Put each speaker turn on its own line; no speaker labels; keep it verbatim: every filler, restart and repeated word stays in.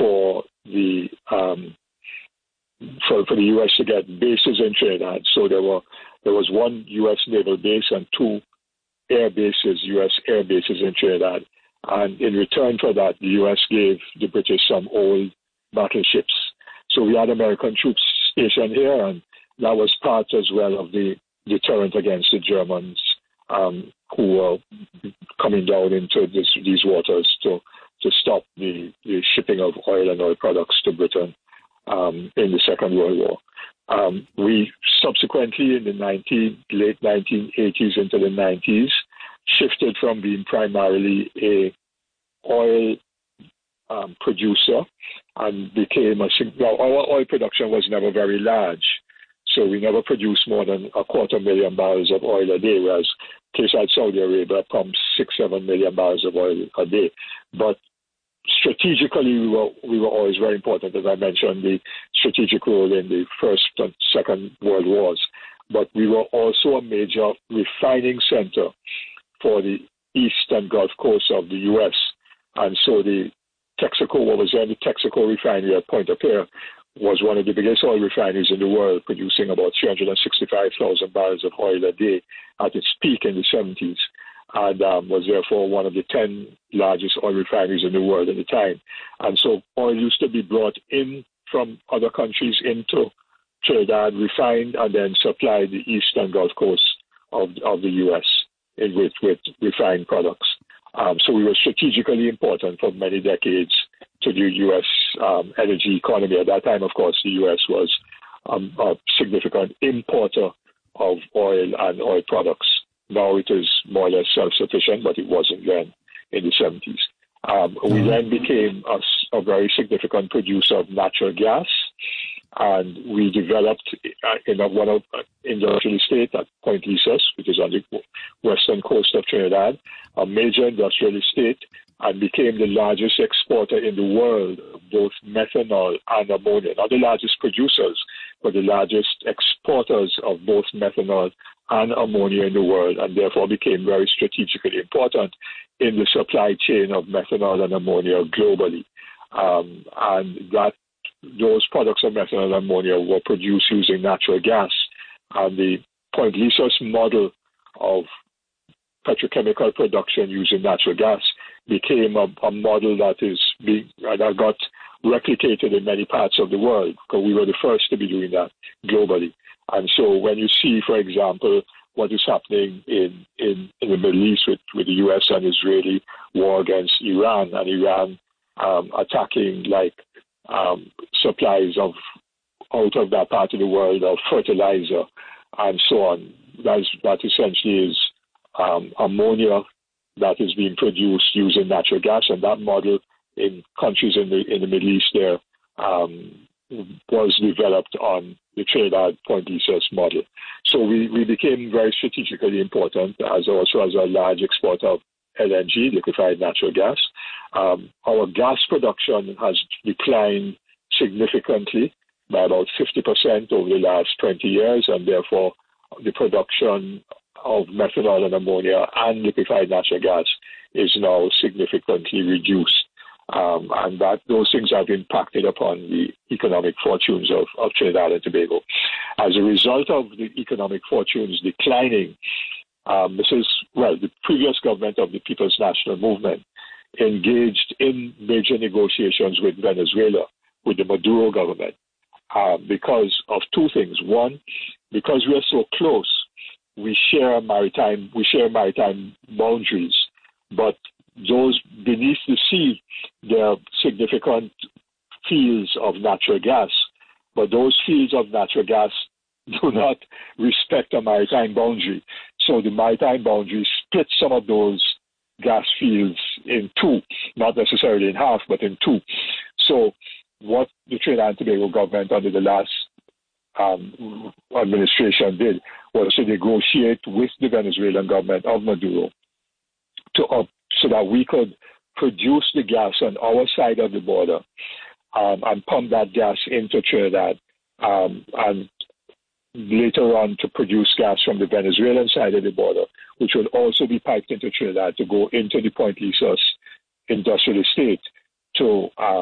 for the um, for, for the U S to get bases in Trinidad. So there were there was one U S naval base and two air bases, U S air bases in Trinidad. And in return for that, the U S gave the British some old battleships. So we had American troops stationed here, and that was part as well of the deterrent against the Germans um, who were coming down into this, these waters to, to stop the, the shipping of oil and oil products to Britain um, in the Second World War. Um, we subsequently, in the nineteen, late nineteen eighties into the nineties, shifted from being primarily a oil um, producer and became a, well, our oil production was never very large. So we never produced more than a quarter million barrels of oil a day, whereas case like Saudi Arabia pumps six, seven million barrels of oil a day. But strategically, we were we were always very important, as I mentioned, the strategic role in the First and Second World Wars. But we were also a major refining center for the east and Gulf Coast of the U S. And so the Texaco, what was then the Texaco refinery at Pointe-à-Pierre, was one of the biggest oil refineries in the world, producing about three hundred sixty-five thousand barrels of oil a day at its peak in the seventies, and um, was therefore one of the ten largest oil refineries in the world at the time. And so oil used to be brought in from other countries into Trinidad, refined, and then supplied the east and Gulf Coast of, of the U S in, with, with refined products. Um, so we were strategically important for many decades to the U S um, energy economy. At that time, of course, the U S was um, a significant importer of oil and oil products. Now it is more or less self-sufficient, but it wasn't then in the seventies. Um, we then became a, a very significant producer of natural gas, and we developed uh, in a, one of uh, industrial estate at Point Lisas, which is on the western coast of Trinidad, a major industrial estate, and became the largest exporter in the world of both methanol and ammonia. Not the largest producers, but the largest exporters of both methanol and ammonia in the world, and therefore became very strategically important in the supply chain of methanol and ammonia globally. Um, and that those products of methanol and ammonia were produced using natural gas. And the Point Lisas model of petrochemical production using natural gas became a, a model that is being that got replicated in many parts of the world, because we were the first to be doing that globally. And so when you see, for example, what is happening in, in, in the Middle East with, with the U S and Israeli war against Iran, and Iran um, attacking like um, supplies of out of that part of the world of fertilizer and so on, that, is, that essentially is um, ammonia that is being produced using natural gas, and that model in countries in the in the Middle East there um, was developed on the Trinidad Point Lisas model. So we, we became very strategically important as also as a large exporter of L N G, liquefied natural gas. Um, our gas production has declined significantly by about fifty percent over the last twenty years, and therefore the production of methanol and ammonia and liquefied natural gas is now significantly reduced. Um, and that those things have impacted upon the economic fortunes of, of Trinidad and Tobago. As a result of the economic fortunes declining, um, this is, well, the previous government of the People's National Movement engaged in major negotiations with Venezuela, with the Maduro government, uh, because of two things. One, because we are so close, we share maritime, we share maritime boundaries, but those beneath the sea, there are significant fields of natural gas, but those fields of natural gas do not respect a maritime boundary. So the maritime boundary splits some of those gas fields in two, not necessarily in half, but in two. So what the Trinidad and Tobago government under the last um, administration did was to negotiate with the Venezuelan government of Maduro to up so that we could produce the gas on our side of the border um, and pump that gas into Trinidad, um, and later on to produce gas from the Venezuelan side of the border, which will also be piped into Trinidad to go into the Point Lisas industrial estate to uh,